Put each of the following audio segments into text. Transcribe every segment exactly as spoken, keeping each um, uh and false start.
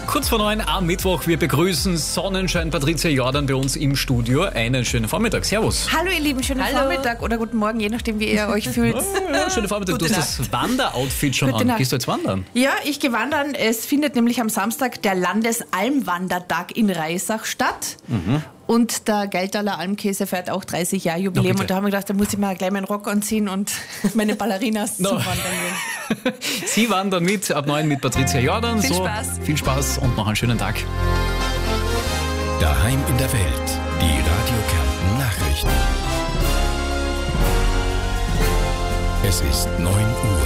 Kurz vor neun am Mittwoch. Wir begrüßen Sonnenschein Patricia Jordan bei uns im Studio. Einen schönen Vormittag. Servus. Hallo ihr Lieben, schönen Hallo. Vormittag oder guten Morgen, je nachdem wie ihr euch fühlt. Ja, ja, schönen Vormittag. Gute du hast Nacht. das Wanderoutfit schon Gute an. Nacht. Gehst du jetzt wandern? Ja, ich gehe wandern. Es findet nämlich am Samstag der Landesalmwandertag in Reisach statt. Mhm. Und der Geldtaler Almkäse feiert auch dreißig Jahre Jubiläum. bitte. Und da haben wir gedacht, da muss ich mal gleich meinen Rock anziehen und meine Ballerinas No. zum Wandern gehen. Sie wandern mit ab neun mit Patricia Jordan. Viel so, Spaß. Viel Spaß und noch einen schönen Tag. Daheim in der Welt. Die Radio Kärnten Nachrichten. Es ist neun Uhr.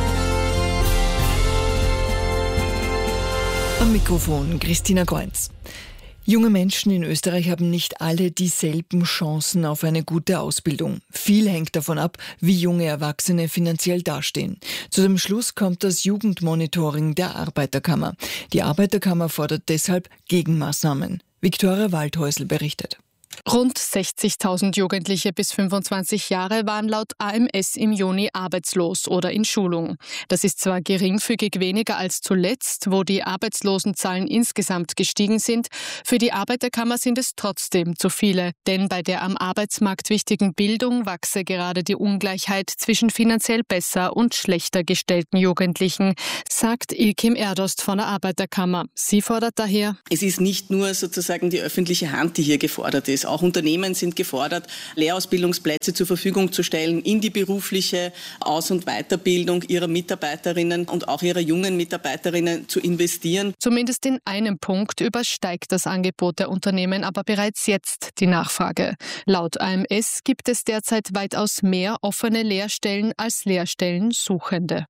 Am Mikrofon Christina Goenz. Junge Menschen in Österreich haben nicht alle dieselben Chancen auf eine gute Ausbildung. Viel hängt davon ab, wie junge Erwachsene finanziell dastehen. Zu dem Schluss kommt das Jugendmonitoring der Arbeiterkammer. Die Arbeiterkammer fordert deshalb Gegenmaßnahmen. Viktoria Waldhäusl berichtet. Rund sechzigtausend Jugendliche bis fünfundzwanzig Jahre waren laut A M S im Juni arbeitslos oder in Schulung. Das ist zwar geringfügig weniger als zuletzt, wo die Arbeitslosenzahlen insgesamt gestiegen sind. Für die Arbeiterkammer sind es trotzdem zu viele, denn bei der am Arbeitsmarkt wichtigen Bildung wachse gerade die Ungleichheit zwischen finanziell besser und schlechter gestellten Jugendlichen, sagt Ilkim Erdost von der Arbeiterkammer. Sie fordert daher: Es ist nicht nur sozusagen die öffentliche Hand, die hier gefordert ist. Auch Unternehmen sind gefordert, Lehrausbildungsplätze zur Verfügung zu stellen in die berufliche Aus- und Weiterbildung ihrer Mitarbeiterinnen und auch ihrer jungen Mitarbeiterinnen zu investieren. Zumindest in einem Punkt übersteigt das Angebot der Unternehmen aber bereits jetzt die Nachfrage. Laut A M S gibt es derzeit weitaus mehr offene Lehrstellen als Lehrstellensuchende.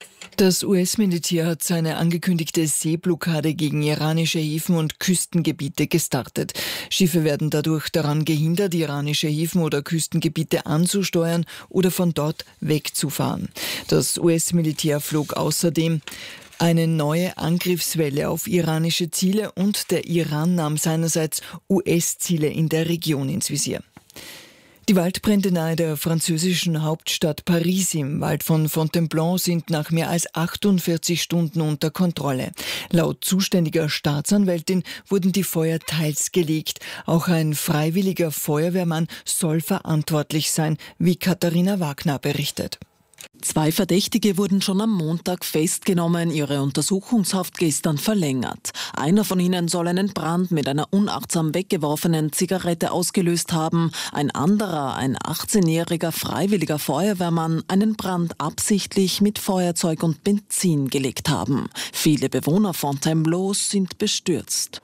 Das U S-Militär hat seine angekündigte Seeblockade gegen iranische Häfen und Küstengebiete gestartet. Schiffe werden dadurch daran gehindert, iranische Häfen oder Küstengebiete anzusteuern oder von dort wegzufahren. Das U S-Militär flog außerdem eine neue Angriffswelle auf iranische Ziele und der Iran nahm seinerseits U S-Ziele in der Region ins Visier. Die Waldbrände nahe der französischen Hauptstadt Paris im Wald von Fontainebleau sind nach mehr als achtundvierzig Stunden unter Kontrolle. Laut zuständiger Staatsanwältin wurden die Feuer teils gelegt. Auch ein freiwilliger Feuerwehrmann soll verantwortlich sein, wie Katharina Wagner berichtet. Zwei Verdächtige wurden schon am Montag festgenommen, ihre Untersuchungshaft gestern verlängert. Einer von ihnen soll einen Brand mit einer unachtsam weggeworfenen Zigarette ausgelöst haben. Ein anderer, ein achtzehnjähriger freiwilliger Feuerwehrmann, einen Brand absichtlich mit Feuerzeug und Benzin gelegt haben. Viele Bewohner Fontainebleau sind bestürzt.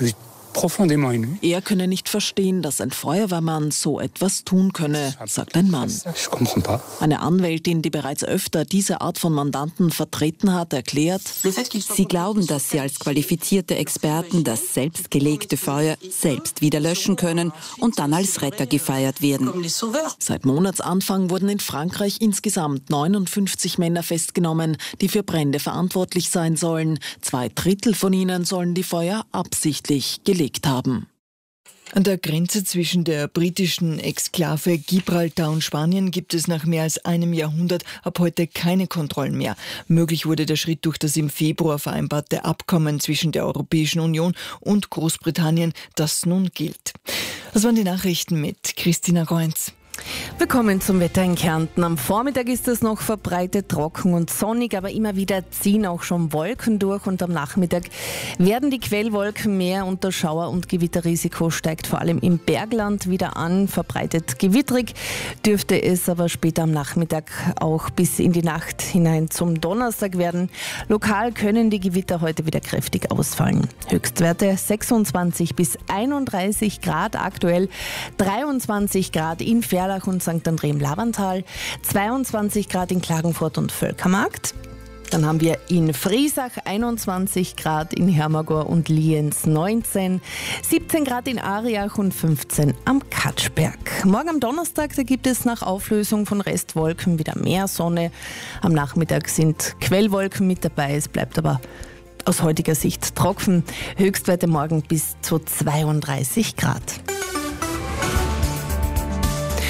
Er könne nicht verstehen, dass ein Feuerwehrmann so etwas tun könne, sagt ein Mann. Eine Anwältin, die bereits öfter diese Art von Mandanten vertreten hat, erklärt: Sie glauben, dass sie als qualifizierte Experten das selbstgelegte Feuer selbst wieder löschen können und dann als Retter gefeiert werden. Seit Monatsanfang wurden in Frankreich insgesamt neunundfünfzig Männer festgenommen, die für Brände verantwortlich sein sollen. Zwei Drittel von ihnen sollen die Feuer absichtlich gelegt haben. An der Grenze zwischen der britischen Exklave Gibraltar und Spanien gibt es nach mehr als einem Jahrhundert ab heute keine Kontrollen mehr. Möglich wurde der Schritt durch das im Februar vereinbarte Abkommen zwischen der Europäischen Union und Großbritannien, das nun gilt. Das waren die Nachrichten mit Christina Goenz. Willkommen zum Wetter in Kärnten. Am Vormittag ist es noch verbreitet trocken und sonnig, aber immer wieder ziehen auch schon Wolken durch und am Nachmittag werden die Quellwolken mehr und das Schauer- und Gewitterrisiko steigt vor allem im Bergland wieder an. Verbreitet gewittrig dürfte es aber später am Nachmittag auch bis in die Nacht hinein zum Donnerstag werden. Lokal können die Gewitter heute wieder kräftig ausfallen. Höchstwerte sechsundzwanzig bis einunddreißig Grad, aktuell dreiundzwanzig Grad in Ferl und Sankt André im Lavantal, zweiundzwanzig Grad in Klagenfurt und Völkermarkt. Dann haben wir in Friesach einundzwanzig Grad, in Hermagor und Lienz neunzehn, siebzehn Grad in Ariach und fünfzehn am Katschberg. Morgen am Donnerstag, da gibt es nach Auflösung von Restwolken wieder mehr Sonne. Am Nachmittag sind Quellwolken mit dabei, es bleibt aber aus heutiger Sicht trocken. Höchstwerte morgen bis zu zweiunddreißig Grad.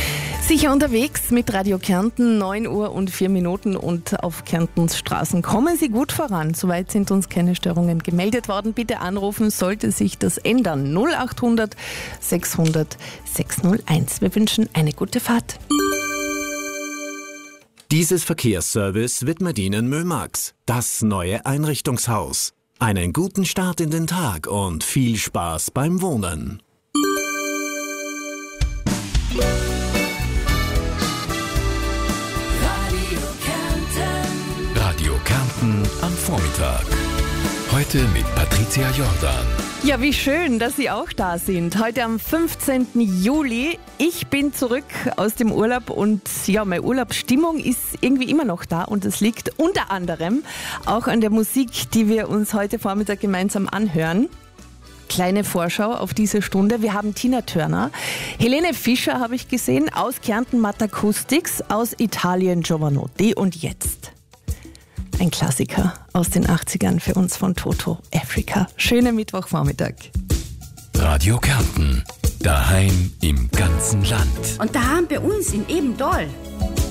Sicher unterwegs mit Radio Kärnten, neun Uhr und vier Minuten und auf Kärntens Straßen kommen Sie gut voran. Soweit sind uns keine Störungen gemeldet worden. Bitte anrufen, sollte sich das ändern. null acht hundert sechshundert sechshunderteins. Wir wünschen eine gute Fahrt. Dieses Verkehrsservice widmet Ihnen Mömax, das neue Einrichtungshaus. Einen guten Start in den Tag und viel Spaß beim Wohnen. Radio Kärnten am Vormittag. Heute mit Patricia Jordan. Ja, wie schön, dass Sie auch da sind. Heute am fünfzehnten Juli. Ich bin zurück aus dem Urlaub und ja, meine Urlaubsstimmung ist irgendwie immer noch da und es liegt unter anderem auch an der Musik, die wir uns heute Vormittag gemeinsam anhören. Kleine Vorschau auf diese Stunde. Wir haben Tina Turner, Helene Fischer habe ich gesehen, aus Kärnten Matakustics, aus Italien Giovanotti und jetzt ein Klassiker aus den achtzigern für uns von Toto, Africa. Schönen Mittwochvormittag. Radio Kärnten, daheim im ganzen Land. Und daheim bei uns in Ebendal.